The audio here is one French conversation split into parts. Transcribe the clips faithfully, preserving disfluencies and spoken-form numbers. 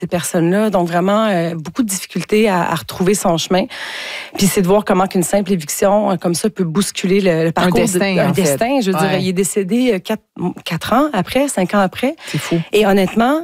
ces personnes-là. Donc, vraiment, euh, beaucoup de difficultés à, à retrouver son chemin. Puis, c'est de voir comment qu'une simple éviction euh, comme ça peut bousculer le, le parcours. Un destin, de, un en destin. fait. Je veux ouais. dire, il est décédé quatre, quatre ans après, cinq ans après. C'est fou. Et honnêtement,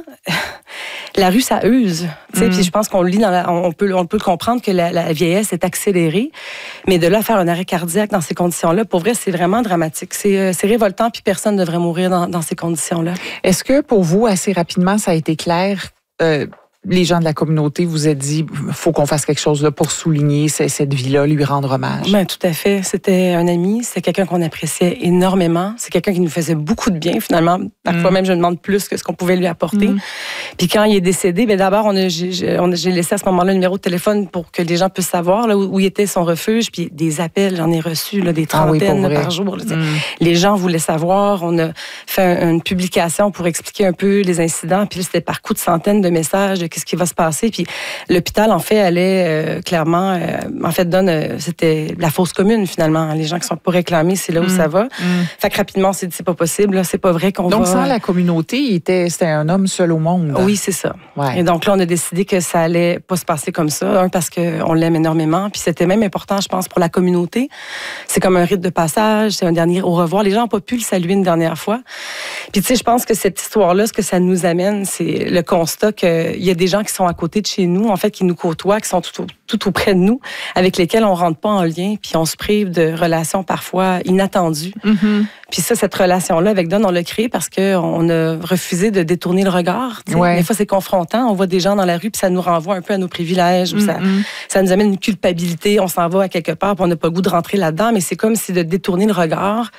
la rue, ça use. Tu sais, mm. Puis je pense qu'on le lit dans la, on peut, on peut le comprendre que la, la vieillesse est accélérée. Mais de là à faire un arrêt cardiaque dans ces conditions-là, pour vrai, c'est vraiment dramatique. C'est, c'est révoltant, puis personne ne devrait mourir dans, dans ces conditions-là. Est-ce que pour vous, assez rapidement, ça a été clair? Euh, les gens de la communauté vous ont dit il faut qu'on fasse quelque chose là pour souligner cette vie-là, lui rendre hommage? Bien, tout à fait. C'était un ami, c'était quelqu'un qu'on appréciait énormément. C'est quelqu'un qui nous faisait beaucoup de bien, finalement. Parfois mm. même, je me demande plus que ce qu'on pouvait lui apporter. Mm. Puis quand il est décédé, bien, d'abord, on a, j'ai, on a, j'ai laissé à ce moment-là un numéro de téléphone pour que les gens puissent savoir là, où, où était son refuge. Puis des appels, j'en ai reçu là, des trentaines ah oui, par jour. Là, mm. Les gens voulaient savoir. On a fait un, une publication pour expliquer un peu les incidents. Puis là, c'était par coups de centaines de messages de qu'est-ce qui va se passer. Puis l'hôpital, en fait, allait euh, clairement, euh, en fait, donne, euh, c'était la fosse commune, finalement. Les gens qui sont pas réclamés, c'est là où mmh. ça va. Mmh. Fait que rapidement, c'est, c'est pas possible, là, c'est pas vrai qu'on donc, va... sans la communauté, il était, c'était un homme seul au monde. Oui, c'est ça. Ouais. Et donc là, on a décidé que ça allait pas se passer comme ça. Un, parce qu'on l'aime énormément. Puis c'était même important, je pense, pour la communauté. C'est comme un rite de passage, c'est un dernier au revoir. Les gens n'ont pas pu le saluer une dernière fois. Puis tu sais, je pense que cette histoire-là, ce que ça nous amène, c'est le constat qu'il y a des gens qui sont à côté de chez nous, en fait, qui nous côtoient, qui sont tout, tout auprès de nous, avec lesquels on rentre pas en lien, puis on se prive de relations parfois inattendues. Mm-hmm. Puis ça, cette relation-là avec Don, on l'a créée parce qu'on a refusé de détourner le regard. Ouais. Des fois, c'est confrontant. On voit des gens dans la rue, puis ça nous renvoie un peu à nos privilèges. Mm-hmm. Ou ça, ça nous amène une culpabilité. On s'en va à quelque part, puis on n'a pas le goût de rentrer là-dedans. Mais c'est comme si de détourner le regard,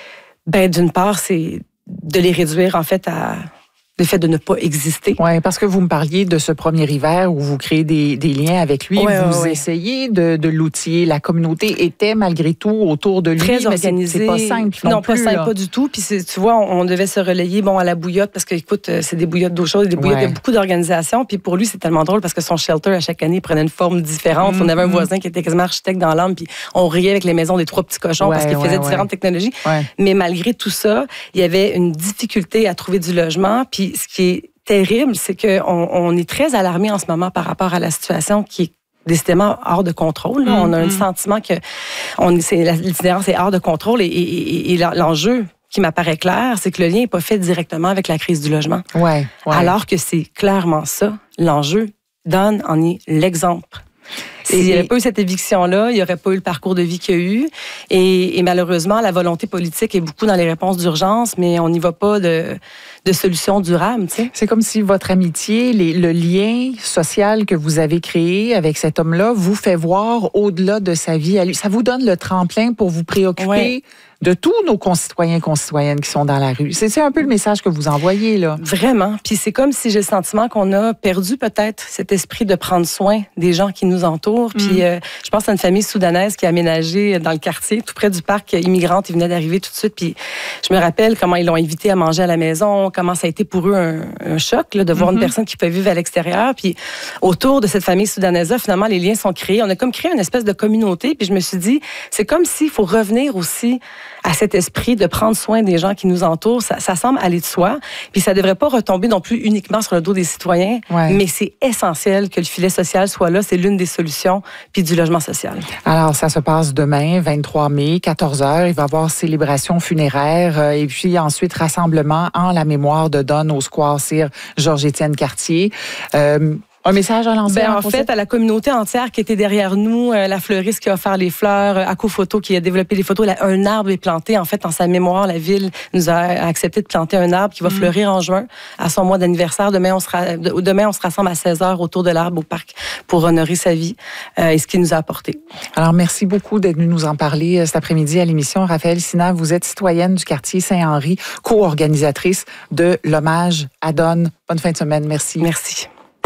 ben d'une part, c'est de les réduire, en fait, à... le fait de ne pas exister. Oui, parce que vous me parliez de ce premier hiver où vous créez des, des liens avec lui. Ouais, vous ouais, essayez de, de l'outiller. La communauté était malgré tout autour de lui. Très organisée. C'est pas simple non, non plus. Non, pas simple, là. Pas du tout. Puis tu vois, on, on devait se relayer bon, à la bouillotte parce que, écoute, c'est des bouillottes d'eau chaude, des bouillottes, ouais. Il y a beaucoup d'organisations. Puis pour lui, c'est tellement drôle parce que son shelter, à chaque année, prenait une forme différente. Mm-hmm. On avait un voisin qui était quasiment architecte dans l'âme, puis on riait avec les maisons des trois petits cochons ouais, parce qu'il ouais, faisait ouais. différentes technologies. Ouais. Mais malgré tout ça, il y avait une difficulté à trouver du logement. Puis ce qui est terrible, c'est qu'on on est très alarmé en ce moment par rapport à la situation qui est décidément hors de contrôle. Là. Mm-hmm. On a un sentiment que on, c'est, l'itinérance est hors de contrôle et, et, et l'enjeu qui m'apparaît clair, c'est que le lien n'est pas fait directement avec la crise du logement. Ouais, ouais. Alors que c'est clairement ça, l'enjeu. Don en est l'exemple. S'il n'y avait pas eu cette éviction-là, il n'y aurait pas eu le parcours de vie qu'il y a eu. Et, et malheureusement, la volonté politique est beaucoup dans les réponses d'urgence, mais on n'y va pas de, de solutions durables. Tu sais. C'est comme si votre amitié, les, le lien social que vous avez créé avec cet homme-là vous fait voir au-delà de sa vie à lui. Ça vous donne le tremplin pour vous préoccuper ouais. de tous nos concitoyens et concitoyennes qui sont dans la rue. C'est, c'est un peu le message que vous envoyez, là. Vraiment. Puis c'est comme si j'ai le sentiment qu'on a perdu peut-être cet esprit de prendre soin des gens qui nous entourent. Puis mm. euh, je pense à une famille soudanaise qui a aménagé dans le quartier, tout près du parc immigrante. Ils venaient d'arriver tout de suite. Puis je me rappelle comment ils l'ont invité à manger à la maison, comment ça a été pour eux un, un choc là, de voir mm-hmm. une personne qui peut vivre à l'extérieur. Puis autour de cette famille soudanaise-là, finalement, les liens sont créés. On a comme créé une espèce de communauté. Puis je me suis dit, c'est comme s'il faut revenir aussi à cet esprit de prendre soin des gens qui nous entourent. Ça, ça semble aller de soi. Puis ça ne devrait pas retomber non plus uniquement sur le dos des citoyens, ouais. mais c'est essentiel que le filet social soit là. C'est l'une des solutions, puis du logement social. Alors, ça se passe demain, vingt-trois mai, quatorze heures. Il va y avoir célébration funéraire et puis ensuite rassemblement en la mémoire de Don au square Sir Georges-Étienne Cartier. Euh, Un message à lancer? Ben, en fait, à la communauté entière qui était derrière nous, euh, la fleuriste qui a offert les fleurs, euh, Acophoto qui a développé les photos, là, un arbre est planté. En fait, en sa mémoire, la ville nous a accepté de planter un arbre qui va mmh. fleurir en juin, à son mois d'anniversaire. Demain, on sera, demain, on se rassemble à seize heures autour de l'arbre au parc pour honorer sa vie euh, et ce qu'il nous a apporté. Alors, merci beaucoup d'être venu nous en parler euh, cet après-midi à l'émission. Raphaël Sina, vous êtes citoyenne du quartier Saint-Henri, co-organisatrice de l'hommage à Don. Bonne fin de semaine. Merci. Merci.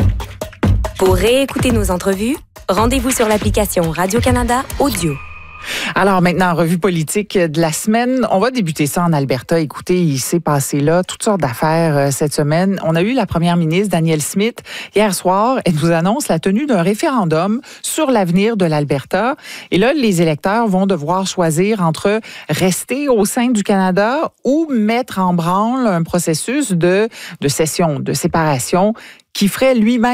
Pour réécouter nos entrevues, rendez-vous sur l'application Radio-Canada Audio. Alors maintenant, revue politique de la semaine. On va débuter ça en Alberta. Écoutez, il s'est passé là toutes sortes d'affaires euh, cette semaine. On a eu la première ministre, Danielle Smith, hier soir. Elle nous annonce la tenue d'un référendum sur l'avenir de l'Alberta. Et là, les électeurs vont devoir choisir entre rester au sein du Canada ou mettre en branle un processus de, de cession, de séparation. qui ferait lui-même